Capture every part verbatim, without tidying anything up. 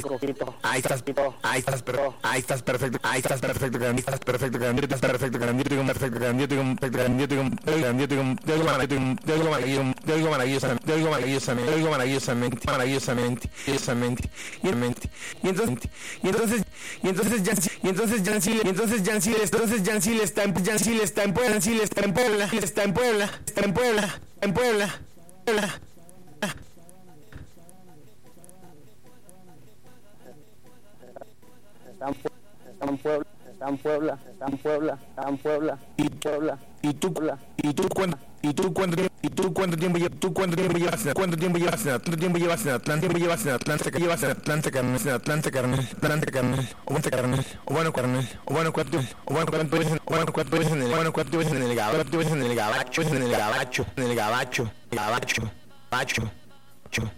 ahí, ahí estás, ahí estás, pero, ahí estás perfecto, ahí estás perfecto, ahí estás perfecto, estás perfecto, candidato con perfecto, candidato con candidato con candidato con te digo maravillosamente, te digo maravillosamente, te digo maravillosamente, te digo maravillosamente, te digo maravillosamente, maravillosamente, maravillosamente, y entonces, y entonces, y entonces ya, y entonces ya sí, y entonces ya sí, entonces ya sí está en, ya sí está en Puebla, sí está en Puebla, está en Puebla, está en Puebla, en Puebla, Puebla. Está en Puebla, está en Puebla, está en Puebla, está en Puebla, y Puebla, y tú, y tú cuánto, y tú cuánto tiempo, y tú cuánto tiempo llevas, tú cuánto tiempo llevas, cuánto tiempo llevas, cuánto tiempo llevas en Atlanta, tiempo llevas en Atlanta, que llevas en Atlanta, carnal, en Atlanta, carnal, Atlanta, carnal, o bueno, carnal, o bueno, carnal, o bueno, cuánto, o bueno, cuánto ves, o bueno, cuánto ves en el, bueno, cuánto ves en el gabacho, cuánto ves en el gabacho, en el gabacho, en el gabacho, gabacho, gabacho, gabacho.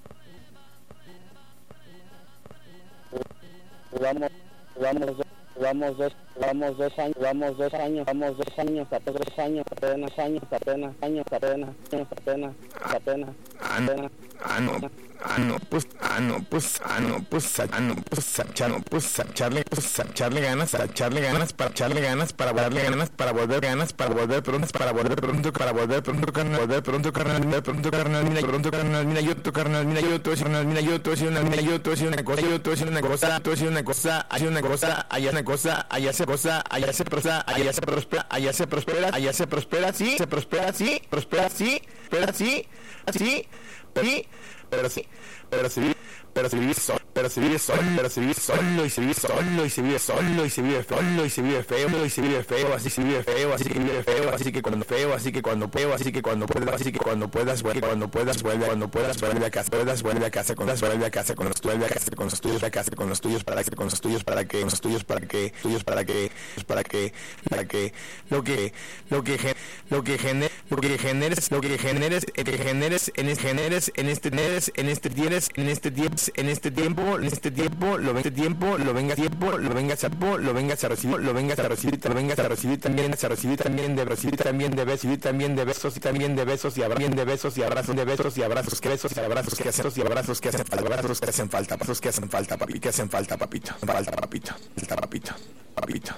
Vamos, vamos, vamos dos, vamos dos años, vamos dos años, vamos dos años, apenas dos años, apenas años, apenas años, apenas años, apenas, apenas, apenas. Ah, no, ah, no, pues, ah, no, pues, ah, no, pues, ah, no, pues, echar, no, pues, echarle, pues, echarle ganas, a echarle ganas, para echarle ganas, para darle ganas, para volver ganas, para volver pronto, para volver pronto, para volver pronto, carnal, volver pronto, carnal, volver pronto, carnal, mira, pronto, carnal, mira, yo, tu carnal, mira, yo, tu carnal, mira, yo, tu una, mira, yo, tu una cosa, yo, tu una cosa, tu una cosa, hay una cosa, allá una cosa, allá se cosa, allá se prospera, allá se prospera, allá se prospera, allá se prospera, sí, se prospera, sí, prospera, sí, prospera, sí, así. Sí, pero sí, pero si vive, pero si vive solo, pero si vive solo, pero si vive solo y se vive solo y se vive solo y se vive solo y se vive feo y se vive feo, así se vive feo, así que vive feo, así que cuando feo, así que cuando feo, así que cuando puedas, así que cuando puedas, vuelve, cuando puedas, vuelve, cuando puedas, vuelve a casa, puedas, vuelve a casa, con las vuelve a casa, con los vuelve a casa, con los tuyos a casa, con los tuyos para que, con los tuyos para que, con los tuyos para que, tuyos para que, para que, para que, lo que, lo que, lo que genere, lo que generes, lo que generes, que generes, en este generes, en este generes, en este tienes, en este tiempo, en este tiempo, en este tiempo, lo venga tiempo, lo venga tiempo, lo vengas a tiempo, lo vengas a recibir, lo vengas a recibir, lo vengas a recibir también, a recibir también de recibir también de recibir también de besos y también de besos y abrazos de besos y abrazos de besos y abrazos que besos y abrazos que hacen y abrazos que hacen falta, abrazos que hacen falta, abrazos que hacen falta, papi, que hacen falta, papito, falta papito, falta papito, papito.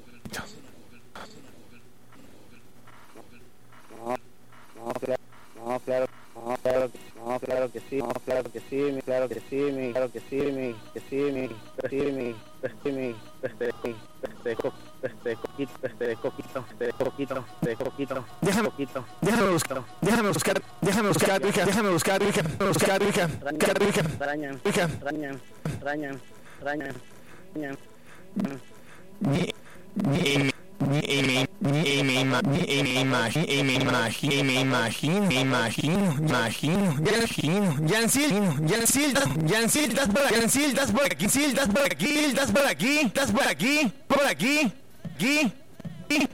No, claro, no, claro, no, claro, no, claro que sí, no, claro que sí, mi, claro que sí, mi, claro que sí, mi, que sí, mi, que sí, mi, que sí, mi, este, este, este, coquito, este, coquito, este, coquito, este, coquito, déjame, coquito, déjame buscar, déjame buscar, déjame buscar tu hija, déjame buscar tu hija, déjame buscar tu hija, buscar tu hija, rañan, hija, rañan, rañan, rañan, rañan, ni, ni, ni, ni, ni me imagino, me imagino, me imagino, me imagino, imagino, imagino, Yansil, Yansil, Yansil, estás por aquí, Yansil, estás por aquí, Yansil, estás por aquí, estás por aquí, estás por aquí, por aquí, aquí, aquí.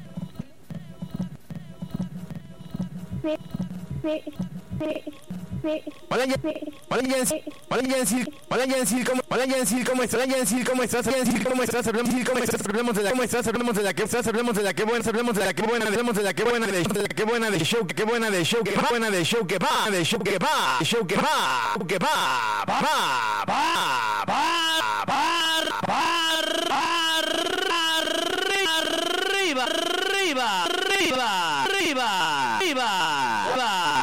Sí, sí, sí. Hola, hola Yancy, hola Yancy, hola Yancy, ¿cómo, hola Yancy, ¿cómo estás? Hola Yancy, ¿cómo estás? Yancy, ¿cómo estás? Hablamos, ¿cómo estás? Hablamos de la, ¿cómo estás? Hablamos de la que estás, hablamos de la que buena, hablamos de la que buena, hablamos de la que buena, de la que buena de show, que buena de show, que buena de show, que va, de show, que va, show, que va, que va, va, va, va, va, va, arriba, arriba, arriba, arriba, arriba.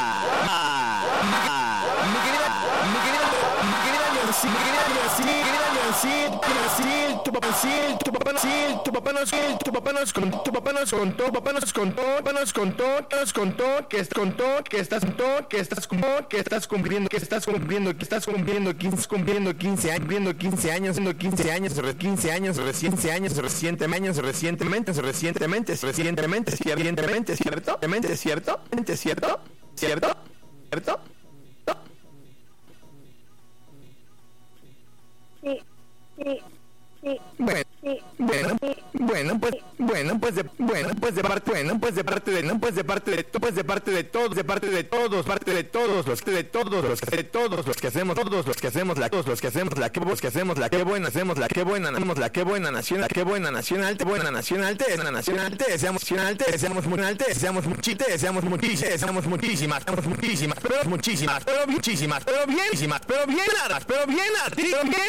Sí, mi querida Yancy, mi querida Yancy, Yancy, tu papá, sí, tu papá, sí, tu papá nos, tu papá nos contó, tu papá nos contó, tu papá nos contó, papá nos contó, nos contó, que contó, que estás contó, que estás cumpliendo, que estás cumpliendo, que estás cumpliendo, que estás cumpliendo, quince, cumpliendo quince años, cumpliendo quince años, siendo quince años, quince años, reciente años, recientemente, recientemente, recientemente, recientemente, recientemente, cierto, cierto, cierto, cierto, cierto, cierto. Sí, sí, sí. Bueno, sí, bueno, sí. bueno, pues, bueno, pues de, bueno, pues de parte, bueno, pues de parte de, no, pues de parte de, pues de parte de todos, de parte de todos, parte de todos, los que de todos, los que de todos, los que hacemos, todos los que hacemos la, todos los que hacemos la, que vos que hacemos la, que buena, hacemos la, que buena, hacemos la, que buena nación, la, que buena nacional, te buena nacional, te, buena nacional, te, deseamos nacional, te, deseamos nacional, te, deseamos muchite, deseamos muchísimas, deseamos muchísimas, deseamos muchísimas, pero muchísimas, pero muchísimas, pero bienísimas, pero bien claras, pero bien, pero bien